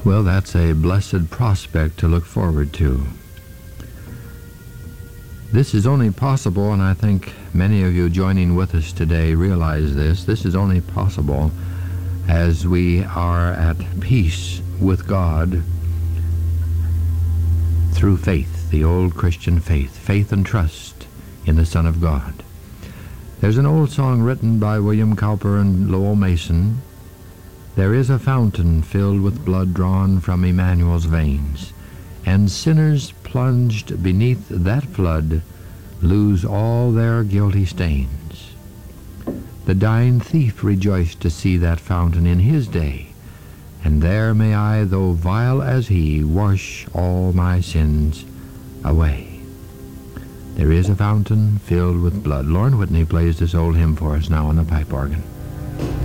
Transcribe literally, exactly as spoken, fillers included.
Well, that's a blessed prospect to look forward to. This is only possible, and I think many of you joining with us today realize this, this is only possible as we are at peace with God through faith, the old Christian faith, faith and trust in the Son of God. There's an old song written by William Cowper and Lowell Mason. There is a fountain filled with blood drawn from Emmanuel's veins, and sinners plunged beneath that flood lose all their guilty stains. The dying thief rejoiced to see that fountain in his day, and there may I, though vile as he, wash all my sins away. There is a fountain filled with blood. Lorne Whitney plays this old hymn for us now on the pipe organ.